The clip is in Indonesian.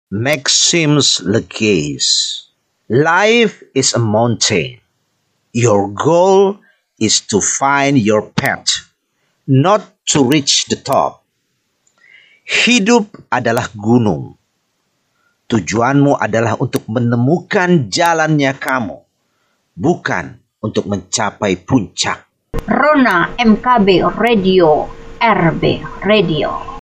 Maxims Legace. Life is a mountain. Your goal is to find your path, not to reach the top. Hidup adalah gunung. Tujuanmu adalah untuk menemukan jalannya kamu, bukan untuk mencapai puncak. Rona MKB Radio, RB Radio.